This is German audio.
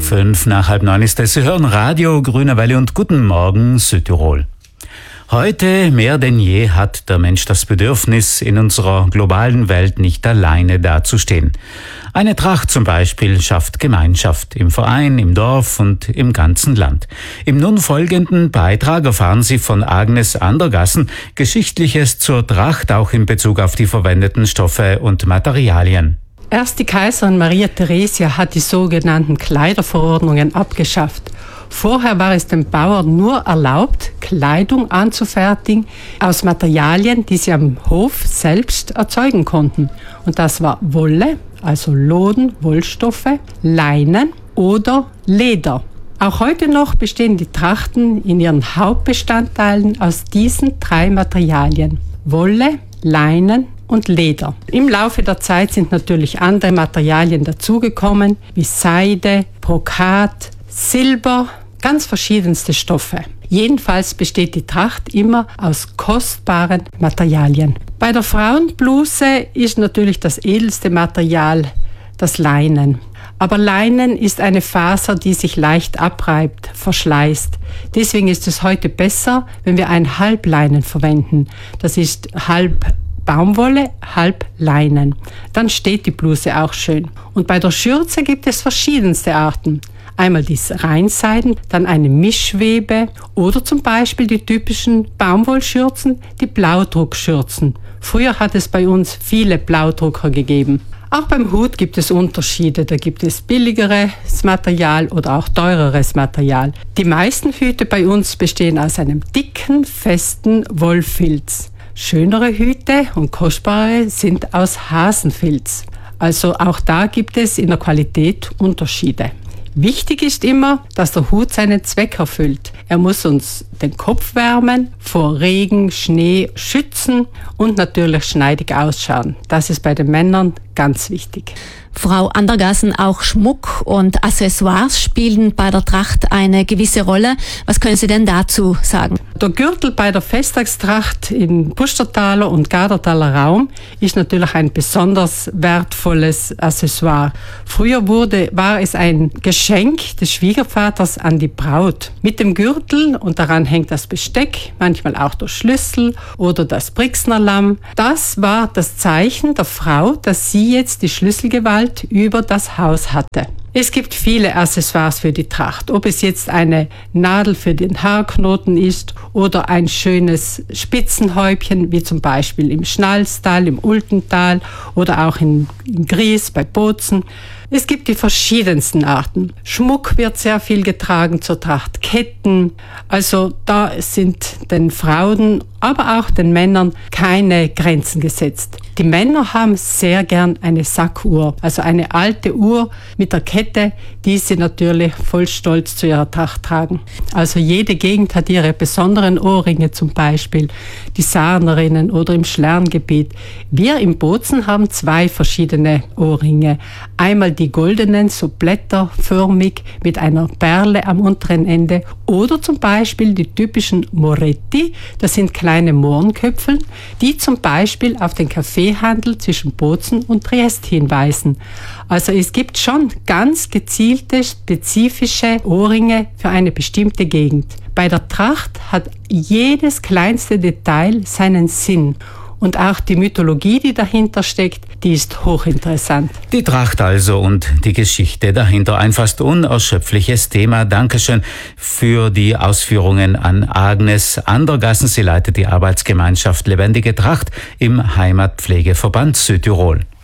8:05 ist es. Sie hören Radio Grüne Welle und guten Morgen Südtirol. Heute mehr denn je hat der Mensch das Bedürfnis, in unserer globalen Welt nicht alleine dazustehen. Eine Tracht zum Beispiel schafft Gemeinschaft im Verein, im Dorf und im ganzen Land. Im nun folgenden Beitrag erfahren Sie von Agnes Andergassen Geschichtliches zur Tracht, auch in Bezug auf die verwendeten Stoffe und Materialien. Erst die Kaiserin Maria Theresia hat die sogenannten Kleiderverordnungen abgeschafft. Vorher war es den Bauern nur erlaubt, Kleidung anzufertigen aus Materialien, die sie am Hof selbst erzeugen konnten. Und das war Wolle, also Loden, Wollstoffe, Leinen oder Leder. Auch heute noch bestehen die Trachten in ihren Hauptbestandteilen aus diesen drei Materialien: Wolle, Leinen und Leder. Im Laufe der Zeit sind natürlich andere Materialien dazugekommen, wie Seide, Brokat, Silber, ganz verschiedenste Stoffe. Jedenfalls besteht die Tracht immer aus kostbaren Materialien. Bei der Frauenbluse ist natürlich das edelste Material das Leinen. Aber Leinen ist eine Faser, die sich leicht abreibt, verschleißt. Deswegen ist es heute besser, wenn wir ein Halbleinen verwenden. Das ist halb Baumwolle, halb Leinen. Dann steht die Bluse auch schön. Und bei der Schürze gibt es verschiedenste Arten. Einmal die Reinseiden, dann eine Mischwebe oder zum Beispiel die typischen Baumwollschürzen, die Blaudruckschürzen. Früher hat es bei uns viele Blaudrucker gegeben. Auch beim Hut gibt es Unterschiede. Da gibt es billigeres Material oder auch teureres Material. Die meisten Hüte bei uns bestehen aus einem dicken, festen Wollfilz. Schönere Hüte und kostbare sind aus Hasenfilz. Also auch da gibt es in der Qualität Unterschiede. Wichtig ist immer, dass der Hut seinen Zweck erfüllt. Er muss uns den Kopf wärmen, vor Regen, Schnee schützen und natürlich schneidig ausschauen. Das ist bei den Männern ganz wichtig. Frau Andergassen, auch Schmuck und Accessoires spielen bei der Tracht eine gewisse Rolle. Was können Sie denn dazu sagen? Der Gürtel bei der Festtagstracht im Pustertaler und Gardertaler Raum ist natürlich ein besonders wertvolles Accessoire. Früher war es ein Geschenk des Schwiegervaters an die Braut. Mit dem Gürtel, und daran hängt das Besteck, manchmal auch der Schlüssel oder das Brixnerlamm. Das war das Zeichen der Frau, dass sie jetzt die Schlüsselgewalt über das Haus hatte. Es gibt viele Accessoires für die Tracht, ob es jetzt eine Nadel für den Haarknoten ist oder ein schönes Spitzenhäubchen, wie zum Beispiel im Schnalztal, im Ultental oder auch in Gries bei Bozen. Es gibt die verschiedensten Arten. Schmuck wird sehr viel getragen zur Tracht, Ketten. Also da sind den Frauen, aber auch den Männern keine Grenzen gesetzt. Die Männer haben sehr gern eine Sackuhr, also eine alte Uhr mit der Kette, die sie natürlich voll Stolz zu ihrer Tracht tragen. Also jede Gegend hat ihre besonderen Ohrringe, zum Beispiel die Sarnerinnen oder im Schlerngebiet. Wir im Bozen haben zwei verschiedene Ohrringe. Einmal die goldenen, so blätterförmig mit einer Perle am unteren Ende, oder zum Beispiel die typischen Moretti, das sind kleine Mohrenköpfe, die zum Beispiel auf den Kaffeehandel zwischen Bozen und Triest hinweisen. Also es gibt schon ganz gezielte, spezifische Ohrringe für eine bestimmte Gegend. Bei der Tracht hat jedes kleinste Detail seinen Sinn. Und auch die Mythologie, die dahinter steckt, die ist hochinteressant. Die Tracht also und die Geschichte dahinter. Ein fast unerschöpfliches Thema. Dankeschön für die Ausführungen an Agnes Andergassen. Sie leitet die Arbeitsgemeinschaft Lebendige Tracht im Heimatpflegeverband Südtirol.